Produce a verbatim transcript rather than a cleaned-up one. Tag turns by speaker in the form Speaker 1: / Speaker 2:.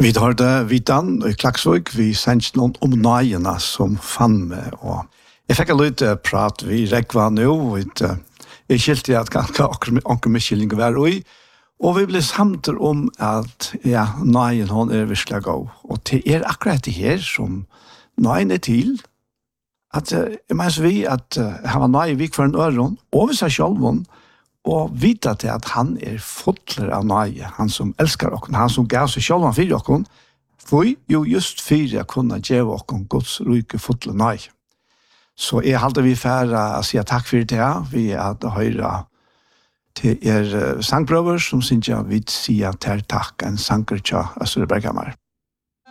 Speaker 1: Vi hørte Vitan i Klaksvøk, vi sendte noen om nøyene som fann meg, og jeg fikk en lite prat, vi rekva nå, og jeg skilte at ganske anker med kylling var ui, og vi ble samtidig om at ja, nøyen hon er virkelig god, og det er akkurat det her som nøyen er til, at jeg mener vi at han var nøye vik for en øron, og vi sa selv om, og vite til at han er fotler av nøye, han som elsker oss, han som gav seg selv om fire oss, for jo just fire kunne gjøre oss Guds rike fotler nøye. Så jeg halte vi færre å si takk for det, vi hadde høyre til er sangprøver som synes jeg vil si at her takk en sanger til Østre Berghammer.